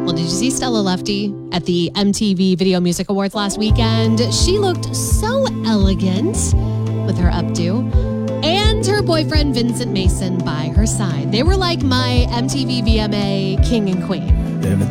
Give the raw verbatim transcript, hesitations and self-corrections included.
Well, did you see Stella Lefty at the M T V Video Music Awards last weekend? She looked so elegant with her updo and her boyfriend Vincent Mason by her side. They were like my M T V V M A king and queen.